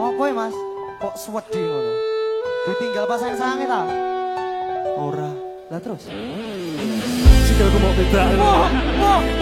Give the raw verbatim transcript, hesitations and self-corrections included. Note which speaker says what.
Speaker 1: Ngopo ya Mas? Kok swedi ngono? Ditinggal pas sayang-sayangnya ta?
Speaker 2: Ora.
Speaker 1: Lah terus?
Speaker 2: Sikilku mau beda.
Speaker 1: Wah, wah,